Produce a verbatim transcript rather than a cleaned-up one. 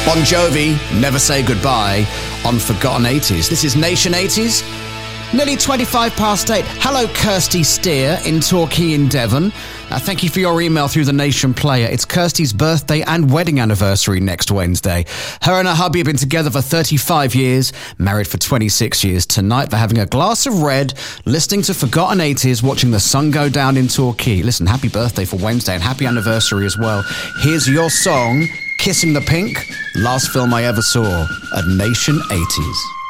Bon Jovi, Never Say Goodbye on Forgotten eighties. This is Nation eighties. Nearly twenty-five past eight. Hello, Kirsty Steer in Torquay in Devon. Uh, thank you for your email through the Nation Player. It's Kirsty's birthday and wedding anniversary next Wednesday. Her and her hubby have been together for thirty-five years, married for twenty-six years. Tonight, they're having a glass of red, listening to Forgotten eighties, watching the sun go down in Torquay. Listen, happy birthday for Wednesday and happy anniversary as well. Here's your song, Kissing the Pink, last film I ever saw at Nation eighties.